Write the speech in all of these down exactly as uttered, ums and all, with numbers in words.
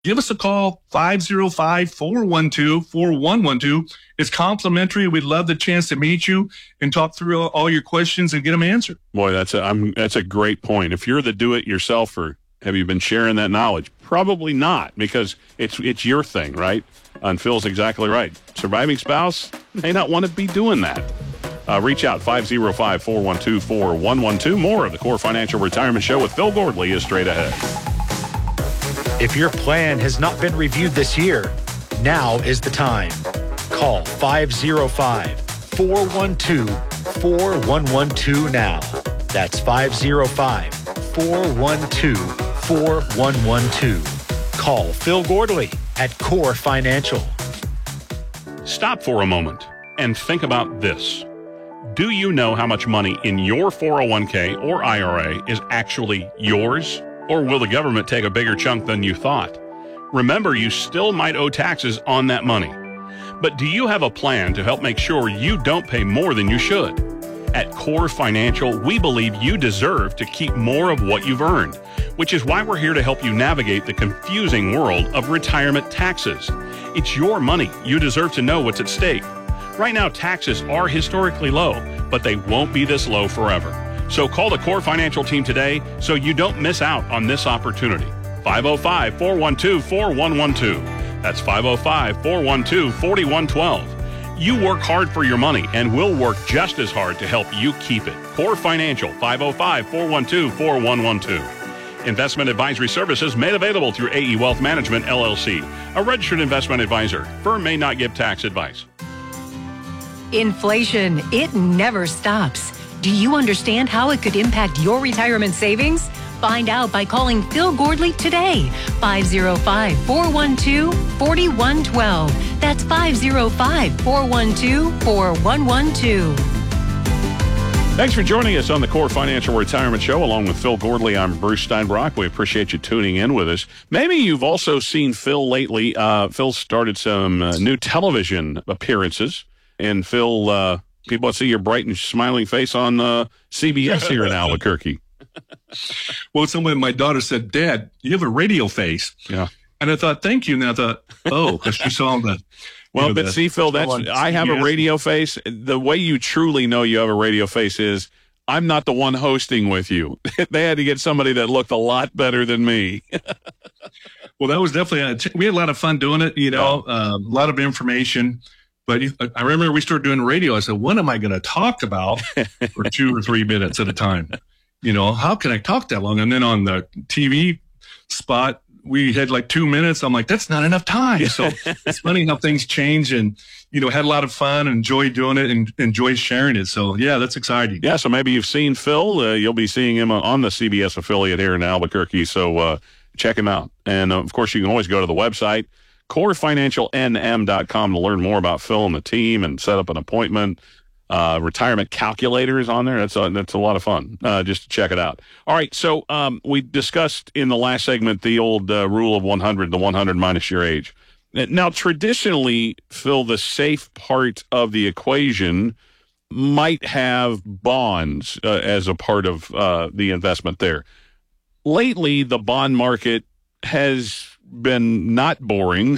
give us a call, five oh five, four one two, four one one two. It's complimentary. We'd love the chance to meet you and talk through all your questions and get them answered. Boy, that's a, I'm, that's a great point. If you're the do-it-yourselfer, have you been sharing that knowledge? Probably not, because it's it's your thing, right? And Phil's exactly right. Surviving spouse may not want to be doing that. Uh, reach out, five oh five, four one two, four one one two. More of the Core Financial Retirement Show with Phil Gordley is straight ahead. If your plan has not been reviewed this year, now is the time. Call five oh five, four one two, four one one two now. That's five oh five, four one two, four one one two. Call Phil Gordley at Core Financial. Stop for a moment and think about this. Do you know how much money in your four oh one k or I R A is actually yours? Or will the government take a bigger chunk than you thought? Remember, you still might owe taxes on that money. But do you have a plan to help make sure you don't pay more than you should? At Core Financial, we believe you deserve to keep more of what you've earned, which is why we're here to help you navigate the confusing world of retirement taxes. It's your money. You deserve to know what's at stake. Right now, taxes are historically low, but they won't be this low forever. So call the Core Financial team today so you don't miss out on this opportunity. five oh five, four one two, four one one two. That's five oh five, four one two, four one one two. You work hard for your money, and we'll work just as hard to help you keep it. Core Financial, five oh five, four one two, four one one two. Investment advisory services made available through A E Wealth Management, L L C, a registered investment advisor. Firm may not give tax advice. Inflation, it never stops. Do you understand how it could impact your retirement savings? Find out by calling Phil Gordley today. five oh five, four one two, four one one two. That's five oh five, four one two, four one one two. Thanks for joining us on the Core Financial Retirement Show. Along with Phil Gordley, I'm Bruce Steinbrock. We appreciate you tuning in with us. Maybe you've also seen Phil lately. Uh, Phil started some uh, new television appearances. And Phil, uh, people want to see your bright and smiling face on uh, C B S here in Albuquerque. Well, someone, my daughter said, Dad, you have a radio face. Yeah. And I thought, thank you. And I thought, oh, because she saw the. Well, know, but the, see, Phil, that's I have a radio face. The way you truly know you have a radio face is I'm not the one hosting with you. They had to get somebody that looked a lot better than me. Well, that was definitely, a, we had a lot of fun doing it, you know, uh, a lot of information. But I remember we started doing radio. I said, what am I going to talk about for two or three minutes at a time? You know, how can I talk that long? And then on the T V spot, we had like two minutes. I'm like, that's not enough time. So it's funny how things change, and, you know, had a lot of fun, enjoyed doing it, and enjoy sharing it. So, yeah, that's exciting. Yeah, so maybe you've seen Phil. Uh, you'll be seeing him on the C B S affiliate here in Albuquerque. So uh, check him out. And, uh, of course, you can always go to the website, core financial n m dot com, to learn more about Phil and the team and set up an appointment. Uh, retirement calculator is on there. That's a, that's a lot of fun, uh, just to check it out. All right, so um, we discussed in the last segment the old uh, rule of one hundred, the one hundred minus your age. Now, traditionally, Phil, the safe part of the equation might have bonds uh, as a part of uh, the investment there. Lately, the bond market has been not boring.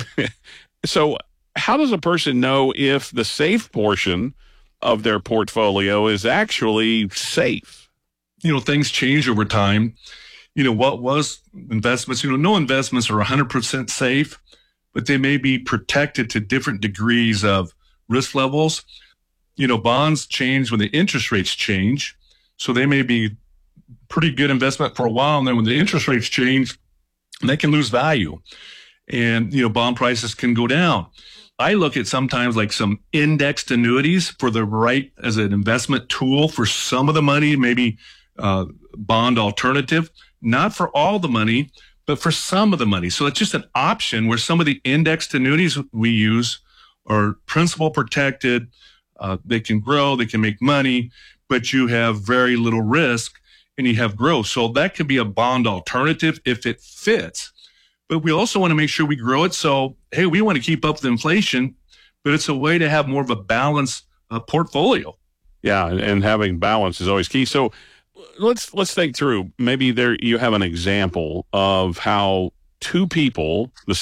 So how does a person know if the safe portion of their portfolio is actually safe? You know, things change over time. You know, what was investments, you know, no investments are one hundred percent safe, but they may be protected to different degrees of risk levels. You know, bonds change when the interest rates change. So they may be pretty good investment for a while. And then when the interest rates change, they can lose value. And, you know, bond prices can go down. I look at sometimes like some indexed annuities for the right as an investment tool for some of the money, maybe uh, bond alternative, not for all the money, but for some of the money. So it's just an option where some of the indexed annuities we use are principal protected. Uh, they can grow, they can make money, but you have very little risk and you have growth. So that could be a bond alternative if it fits. But we also want to make sure we grow it. So, hey, we want to keep up with inflation, but it's a way to have more of a balanced uh, portfolio. Yeah, and having balance is always key. So let's let's think through. Maybe there you have an example of how two people, the